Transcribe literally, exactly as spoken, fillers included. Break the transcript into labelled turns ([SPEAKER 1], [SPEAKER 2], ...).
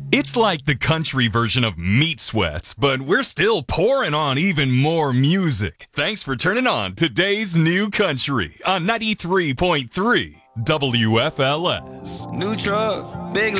[SPEAKER 1] It's like the country version of Meat Sweats, but we're still pouring on even more music. Thanks for turning on today's new country on ninety-three point three W F L S.
[SPEAKER 2] New truck, big